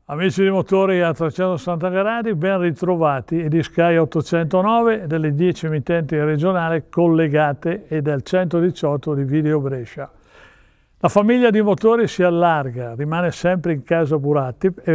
Amici di motori a 360 gradi, ben ritrovati e di Sky 809 delle 10 emittenti regionali collegate e del 118 di Video Brescia. La famiglia di motori si allarga, rimane sempre in casa Buratti